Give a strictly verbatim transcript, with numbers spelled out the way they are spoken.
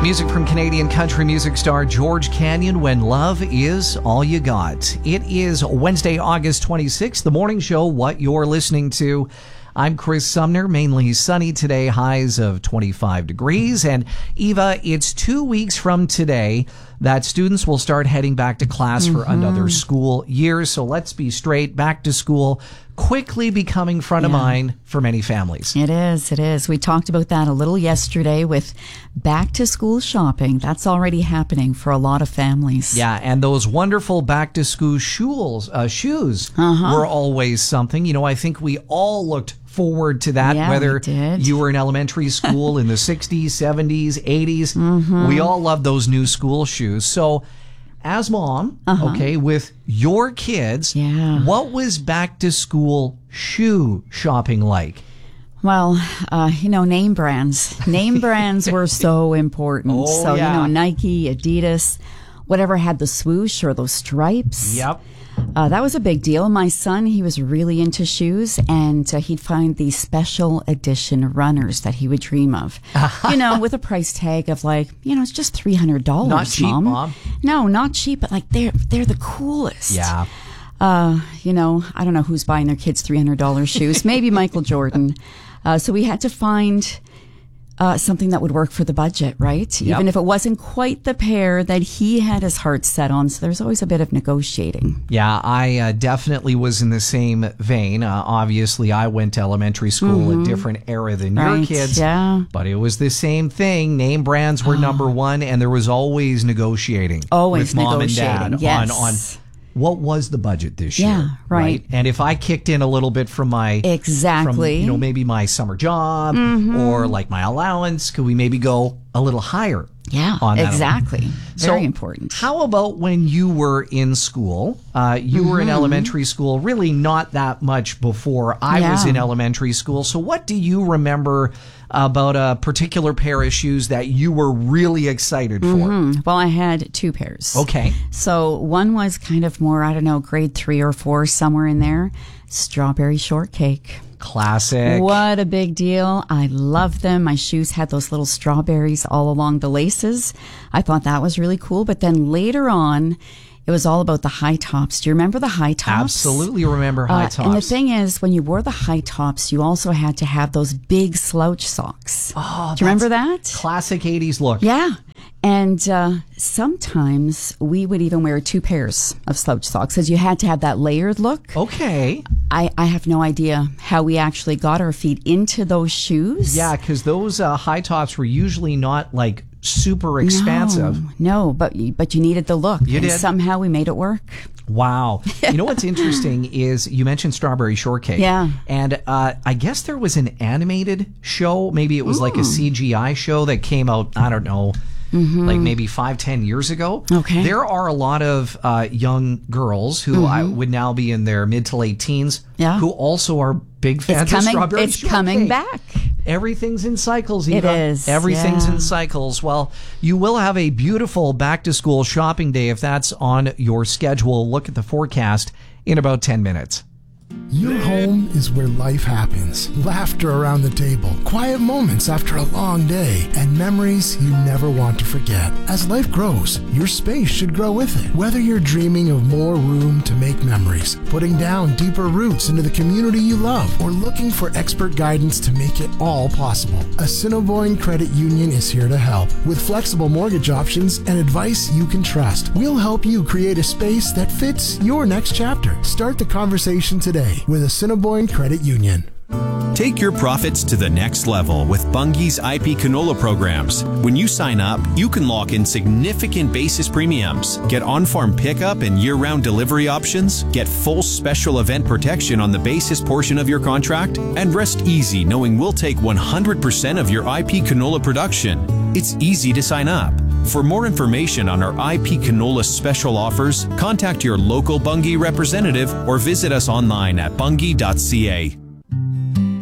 Music from Canadian country music star George Canyon, When Love Is All You Got. It is Wednesday, August twenty-sixth, the morning show, What You're Listening To. I'm Chris Sumner, mainly sunny today, highs of twenty-five degrees. And Eva, it's two weeks from today that students will start heading back to class mm-hmm. for another school year. So let's be straight, back to school quickly becoming front yeah. of mind for many families. It is, it is. We talked about that a little yesterday with back to school shopping. That's already happening for a lot of families. Yeah, and those wonderful back to school shoes, uh, shoes uh-huh. were always something. You know, I think we all looked forward to that, yeah, whether we did. you were in elementary school in the sixties, seventies, eighties. Mm-hmm. We all loved those new school shoes. So as mom, uh-huh. okay, with your kids, yeah. what was back to school shoe shopping like? Well, uh, you know, name brands. Name brands were so important. Oh, so, yeah. you know, Nike, Adidas, whatever had the swoosh or those stripes. Yep. Uh, that was a big deal. My son, he was really into shoes, and uh, he'd find these special edition runners that he would dream of. You know, with a price tag of like, you know, it's just three hundred dollars, Not cheap, Mom. Mom. No, not cheap, but like they're they're the coolest. Yeah. Uh, you know, I don't know who's buying their kids three hundred dollars shoes. Maybe Michael Jordan. Uh, so we had to find Uh, something that would work for the budget, right? Yep. Even if it wasn't quite the pair that he had his heart set on. So there's always a bit of negotiating. Yeah, I uh, definitely was in the same vein. Uh, obviously, I went to elementary school mm-hmm. a different era than right. your kids. Yeah. But it was the same thing. Name brands were number one, and there was always negotiating. Always with mom negotiating, and dad yes. on, on what was the budget this yeah, year. right. And if I kicked in a little bit from my... Exactly. From, you know, maybe my summer job mm-hmm. or like my allowance, could we maybe go a little higher? Yeah, on that exactly. Amount? Very so important. How about when you were in school? Uh, you mm-hmm. were in elementary school, really not that much before I yeah. was in elementary school. So what do you remember about a particular pair of shoes that you were really excited for? Mm-hmm. Well, I had two pairs. Okay. So one was kind of more, I don't know, grade three or four, somewhere in there. Strawberry shortcake. Classic. What a big deal. I loved them. My shoes had those little strawberries all along the laces. I thought that was really cool. But then later on, it was all about the high tops. Do you remember the high tops? Absolutely remember high uh, tops. And the thing is, when you wore the high tops, you also had to have those big slouch socks. Oh, do you remember that? Classic eighties look. Yeah. And uh, sometimes we would even wear two pairs of slouch socks because you had to have that layered look. Okay. I, I have no idea how we actually got our feet into those shoes. Yeah, because those uh, high tops were usually not like super expansive. No, no, but but you needed the look. You and did. Somehow we made it work. Wow. You know what's interesting is you mentioned Strawberry Shortcake. Yeah. And uh, I guess there was an animated show. Maybe it was Ooh. like a C G I show that came out, I don't know, mm-hmm. like maybe five, ten years ago. Okay. There are a lot of uh, young girls who mm-hmm. I would now be in their mid to late teens yeah. who also are big fans it's coming, of Strawberry It's Shortcake. coming back. Everything's in cycles, Eva. It is. Everything's yeah. in cycles. Well, you will have a beautiful back-to-school shopping day if that's on your schedule. Look at the forecast in about ten minutes. Your home is where life happens. Laughter around the table, quiet moments after a long day, and memories you never want to forget. As life grows, your space should grow with it. Whether you're dreaming of more room to make memories, putting down deeper roots into the community you love, or looking for expert guidance to make it all possible, Assiniboine Credit Union is here to help. With flexible mortgage options and advice you can trust, we'll help you create a space that fits your next chapter. Start the conversation today with Assiniboine Credit Union. Take your profits to the next level with Bunge's I P canola programs. When you sign up, you can lock in significant basis premiums, get on-farm pickup and year-round delivery options, get full special event protection on the basis portion of your contract, and rest easy knowing we'll take one hundred percent of your I P canola production. It's easy to sign up. For more information on our I P canola special offers, contact your local Bunge representative or visit us online at bunge dot c a.